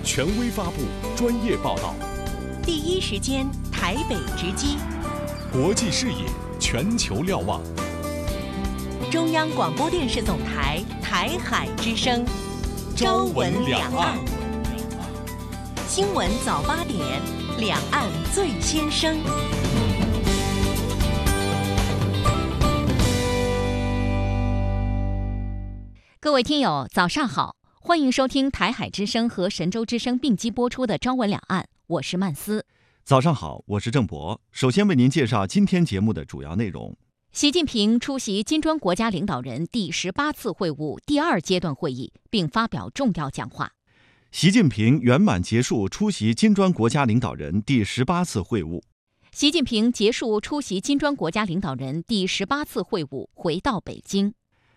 权威发布，专业报道， 第一时间台北直击， 国际视野，全球瞭望。 中央广播电视总台台海之声，朝闻两岸，新闻早8点，两岸最先声。各位听友，早上好，欢迎收听台海之声和神州之声并机播出的《朝闻两岸》，我是曼斯。 早上好，我是郑博。首先为您介绍今天节目的主要内容。 习近平出席金砖国家领导人第18次会晤第2阶段会议，并发表重要讲话。 习近平圆满结束出席金砖国家领导人第18次会晤。 习近平结束出席金砖国家领导人第18次会晤，回到北京。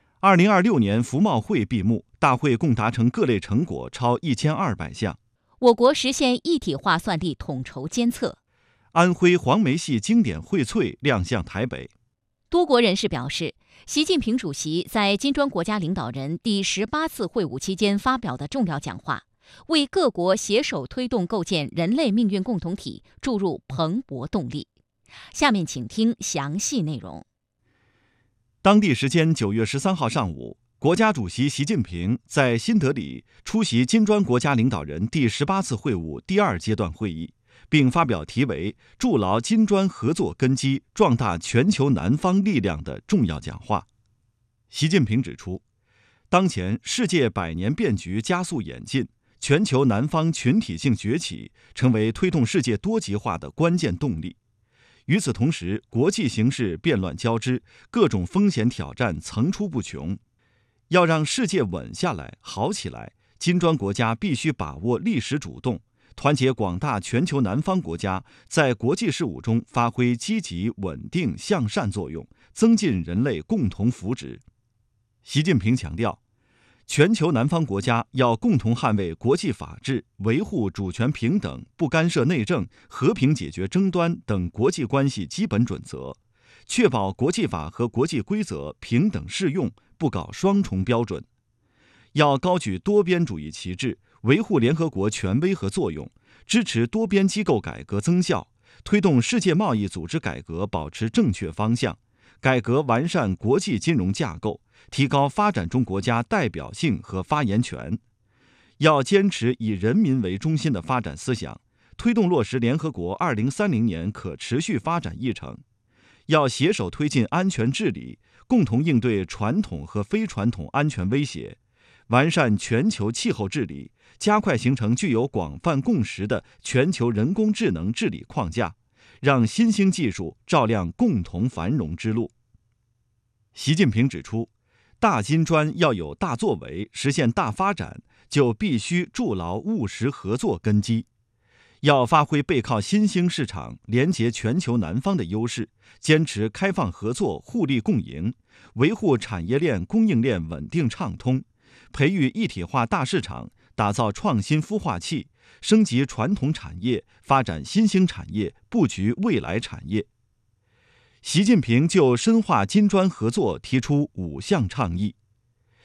2026年服贸会闭幕，大会共达成各类成果超1200项。 我国实现一体化算力统筹监测。 安徽黄梅戏经典荟萃亮相台北。 多国人士表示，习近平主席在金砖国家领导人第18次会晤期间发表的重要讲话，为各国携手推动构建人类命运共同体注入蓬勃动力。下面请听详细内容。 当地时间9月13号上午，国家主席习近平在新德里出席金砖国家领导人第18次会晤第2阶段会议，并发表题为“筑牢金砖合作根基，壮大全球南方力量”的重要讲话。习近平指出，当前世界百年变局加速演进，全球南方群体性崛起成为推动世界多极化的关键动力。与此同时，国际形势变乱交织，各种风险挑战层出不穷。要让世界稳下来、好起来，金砖国家必须把握历史主动，团结广大全球南方国家，在国际事务中发挥积极、稳定、向善作用，增进人类共同福祉。习近平强调，全球南方国家要共同捍卫国际法治，维护主权平等、不干涉内政、和平解决争端等国际关系基本准则，确保国际法和国际规则平等适用，不搞双重标准。要高举多边主义旗帜，维护联合国权威和作用，支持多边机构改革增效，推动世界贸易组织改革保持正确方向，改革完善国际金融架构，提高发展中国家代表性和发言权。要坚持以人民为中心的发展思想，推动落实联合国2030年可持续发展议程。要携手推进安全治理，共同应对传统和非传统安全威胁，完善全球气候治理，加快形成具有广泛共识的全球人工智能治理框架，让新兴技术照亮共同繁荣之路。习近平指出，大金砖要有大作为，实现大发展，就必须筑牢务实合作根基。要发挥背靠新兴市场、连结全球南方的优势，坚持开放合作、互利共赢，维护产业链、供应链稳定畅通，培育一体化大市场，打造创新孵化器，升级传统产业，发展新兴产业，布局未来产业。习近平就深化金砖合作提出5项倡议。